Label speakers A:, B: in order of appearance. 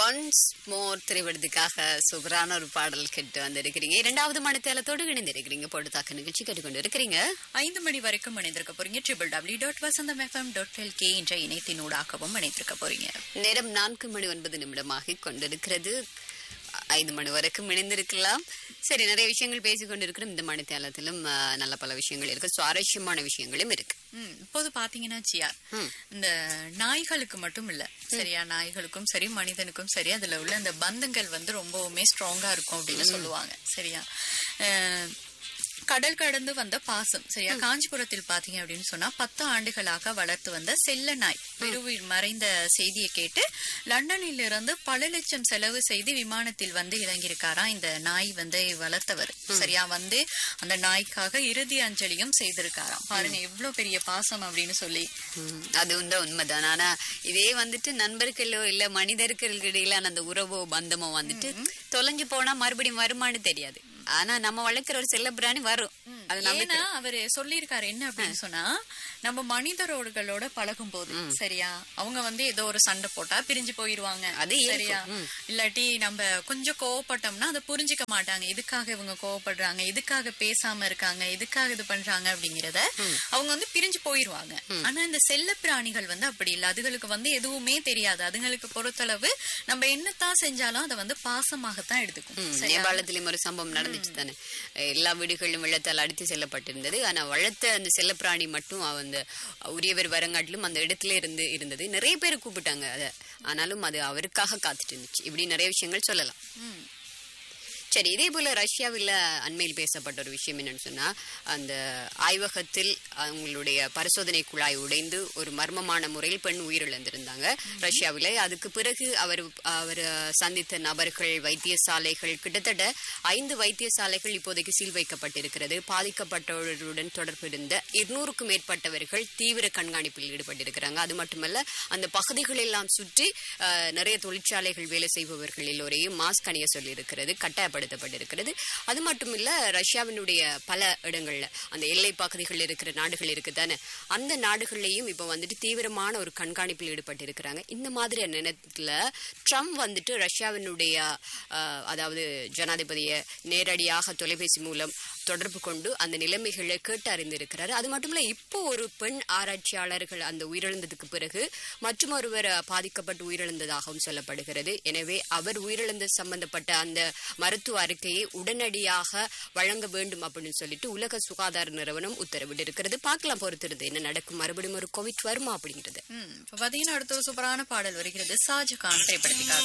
A: Once more திரைப்படத்துக்காக சூப்பரான ஒரு பாடல் கேட்டு வந்திருக்கிறீங்க. இரண்டாவது மணித்தேலத்தோடு இணைந்திருக்கிறீங்க. போட்டுத்தாக்க நிகழ்ச்சி கேட்டுக்கொண்டு இருக்கிறீங்க.
B: 5 மணி வரைக்கும் இணைந்திருக்க போறீங்க. www.vasantham.fm.lk என்ற இணையத்தினூடாகவும் இணைந்திருக்க போறீங்க.
A: நேரம் 4:09 கொண்டிருக்கிறது. 5 மணி வரைக்கும் இணைந்திருக்கலாம். சரி, நிறைய விஷயங்கள் பேசிக்கொண்டிருக்கிறோம். இந்த மணித்தேலத்திலும் நல்ல பல விஷயங்கள் இருக்கு, சுவாரஸ்யமான விஷயங்களும் இருக்கு.
B: இப்போது பாத்தீங்கன்னா ஜியார், இந்த நாய்களுக்கு மட்டும் இல்ல, சரியா, நாய்களுக்கும் சரி மனிதனுக்கும் சரி அதுல உள்ள இந்த பந்தங்கள் ரொம்பவுமே ஸ்ட்ராங்கா இருக்கும் அப்படின்னு சொல்லுவாங்க. சரியா, கடல் கடந்து வந்த பாசம். சரியா, காஞ்சிபுரத்தில் பாத்தீங்க அப்படின்னு சொன்னா 10 ஆண்டுகளாக வளர்த்து வந்த செல்ல நாய் பெருவுயிர் மறைந்த செய்தியை கேட்டு லண்டனில் இருந்து பல லட்சம் செலவு செய்து விமானத்தில் இறங்கியிருக்காரா இந்த நாய் வளர்த்தவர். சரியா, அந்த நாய்க்காக இறுதி அஞ்சலியும் செய்திருக்காராம். பாருங்க எவ்வளவு பெரிய பாசம் அப்படின்னு சொல்லி.
A: அது உண்மைதான். ஆனா இதே நண்பர்களோ இல்ல மனிதர்களுக்கு இடையிலான அந்த உறவோ பந்தமோ தொலைஞ்சு போனா மறுபடியும் வருமானு தெரியாது. ஆனா நம்ம வளர்க்கிற ஒரு செல்ல பிராணி வரும்.
B: அவரு சொல்லிருக்காரு என்ன அப்படின்னு சொன்னா, நம்ம மனிதரோடுகளோட பழகும் போது சரியா, அவங்க ஏதோ ஒரு சண்டை போட்டா பிரிஞ்சு போயிருவாங்க. அது சரியா, இல்லாட்டி நம்ம கொஞ்சம் கோவப்பட்டோம்னா அதை புரிஞ்சுக்க மாட்டாங்க. இதுக்காக இவங்க கோவப்படுறாங்க, இதுக்காக பேசாம இருக்காங்க, இதுக்காக இது பண்றாங்க அப்படிங்கறத அவங்க பிரிஞ்சு போயிருவாங்க. ஆனா இந்த செல்ல பிராணிகள் அப்படி இல்ல. அதுகளுக்கு எதுவுமே தெரியாது. அதுங்களுக்கு பொறுத்தளவு நம்ம என்னத்தான் செஞ்சாலும் அதை பாசமாகத்தான் எடுத்துக்கும்.
A: நேபாளத்திலும் ஒரு சம்பவம் நடந்துச்சு தானே. எல்லா வீடுகளிலும் வெள்ளத்தால் அடித்து செல்லப்பட்டிருந்தது. ஆனா வளர்த்த அந்த செல்ல பிராணி மட்டும் உரியவர் வரங்காட்டிலும் அந்த இடத்துல இருந்தது. நிறைய பேர் கூப்பிட்டாங்க அத, ஆனாலும் அது அவருக்காக காத்துட்டு இருந்துச்சு. இப்படி நிறைய விஷயங்கள் சொல்லலாம். சரி, இதே போல ரஷ்யாவில் அண்மையில் பேசப்பட்ட ஒரு விஷயம் என்னன்னு சொன்னா, அந்த ஆய்வகத்தில் அவங்களுடைய பரிசோதனை குழாய் உடைந்து ஒரு மர்மமான முறையில் பெண் உயிரிழந்திருந்தாங்க ரஷ்யாவில். அதுக்கு பிறகு அவர் சந்தித்த நபர்கள், வைத்தியசாலைகள், கிட்டத்தட்ட 5 வைத்தியசாலைகள் இப்போதைக்கு சீல் வைக்கப்பட்டிருக்கிறது. பாதிக்கப்பட்டவர்களுடன் தொடர்பு இருந்த 200க்கும் மேற்பட்டவர்கள் தீவிர கண்காணிப்பில் ஈடுபட்டிருக்கிறாங்க. அது மட்டுமல்ல, அந்த பகுதிகள் எல்லாம் சுற்றி நிறைய தொழிற்சாலைகள் வேலை செய்பவர்கள் எல்லோரையும் மாஸ்க் அணிய சொல்லியிருக்கிறது, கட்டாயப்படுத்தப்பட்டிருக்கிறது. அது மட்டும் இல்ல, ரஷ்யாவினுடைய பல இடங்கள்ல அந்த எல்லை பகுதிகள் இருக்கிற நாடுகள் இருக்குதானே, அந்த நாடுகள்லயும் இப்ப தீவிரமான ஒரு கண்காணிப்பில் ஈடுபட்டிருக்கிறாங்க. இந்த மாதிரி நேரத்துல ட்ரம்ப் ரஷ்யாவினுடைய அதாவது ஜனாதிபதியை நேரடியாக தொலைபேசி மூலம் தொடர்பு கொண்டு அந்த நிலைமைகளை கேட்டு அறிந்திருக்கிறாரு. அது மட்டுமில்ல, இப்போ ஒரு பெண் ஆராய்ச்சியாளர்கள் அந்த உயிரிழந்ததுக்கு பிறகு மற்றும் ஒருவர் பாதிக்கப்பட்டு உயிரிழந்ததாகவும் சொல்லப்படுகிறது. எனவே அவர் உயிரிழந்த சம்பந்தப்பட்ட அந்த மருத்துவ அறிக்கையை உடனடியாக வழங்க வேண்டும் அப்படின்னு சொல்லிட்டு உலக சுகாதார நிறுவனம் உத்தரவிட்டு இருக்கிறது. பார்க்கலாம் பொறுத்திருந்து என்ன நடக்கும். மறுபடியும் ஒரு கோவிட் வருமா அப்படிங்கிறது.
B: அடுத்த சூப்பரான பாடல் வருகிறது ஷாஜகான் திரைப்படத்துக்காக.